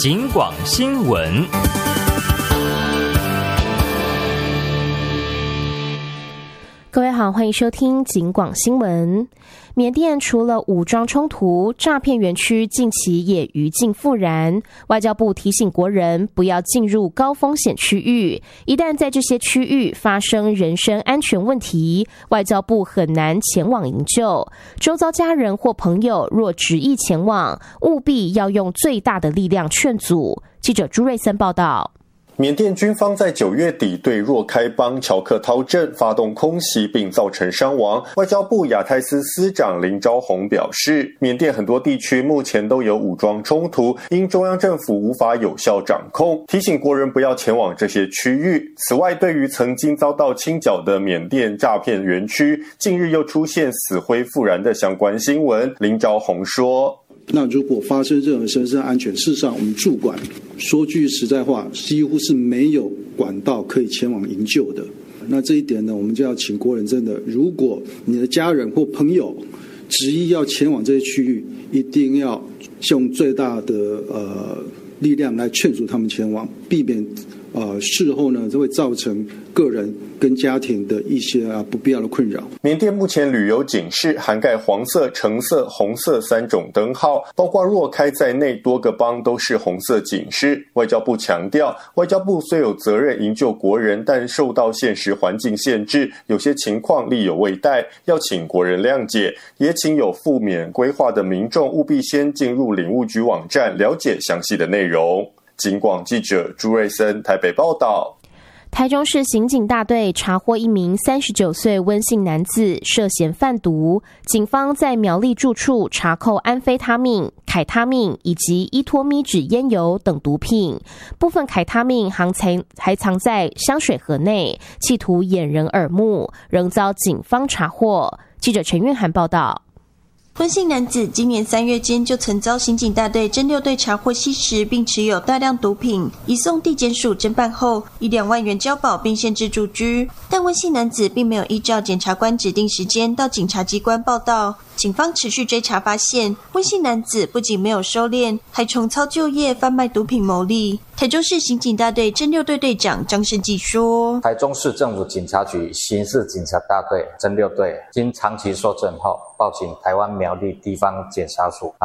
警广新闻。 各位好，欢迎收听警广新闻。缅甸除了武装冲突，诈骗园区近期也余烬复燃。外交部提醒国人不要进入高风险区域，一旦在这些区域发生人身安全问题，外交部很难前往营救。周遭家人或朋友若执意前往，务必要用最大的力量劝阻。记者朱瑞森报道。 缅甸军方在9月底对若开邦乔克涛镇发动空袭，并造成伤亡。外交部亚太司司长林昭宏表示，缅甸很多地区目前都有武装冲突，因中央政府无法有效掌控，提醒国人不要前往这些区域。此外，对于曾经遭到清剿的缅甸诈骗园区，近日又出现死灰复燃的相关新闻，林昭宏说， 那如果发生任何人身安全，事实上我们驻管说句实在话，几乎是没有管道可以前往营救的。那这一点呢，我们就要请国人真的，如果你的家人或朋友执意要前往这些区域，一定要用最大的力量来劝阻他们前往，避免事后呢就会造成个人跟家庭的一些不必要的困扰。 缅甸目前旅游警示涵盖黄色、橙色、红色3种灯号，包括若开在内多个邦都是红色警示。外交部强调，外交部虽有责任营救国人，但受到现实环境限制，有些情况力有未逮，要请国人谅解，也请有赴缅规划的民众务必先进入领务局网站了解详细的内容。警广记者朱瑞森台北报道。 台中市刑警大队查获一名39岁温姓男子涉嫌贩毒，警方在苗栗住处查扣安非他命、凯他命以及依托咪酯烟油等毒品，部分凯他命还藏在香水盒内，企图掩人耳目，仍遭警方查获。记者陈韵涵报道。 温姓男子今年3月间就曾遭刑警大队侦六队查获吸食并持有大量毒品，移送地检署侦办后，以2万元交保并限制住居。但温姓男子并没有依照检察官指定时间到警察机关报到。警方持续追查发现，温姓男子不仅没有收敛，还重操旧业贩卖毒品牟利。台中市刑警大队侦六队队长张胜基说， 台中市政府警察局刑事警察大队侦六队经长期搜证后，报请台湾苗栗地方检察署